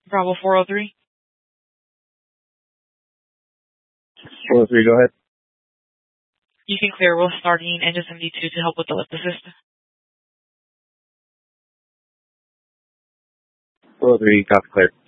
Bravo 403. 403, go ahead. You can clear with starting engine 72 to help with the lift assist. 403, copy, clear.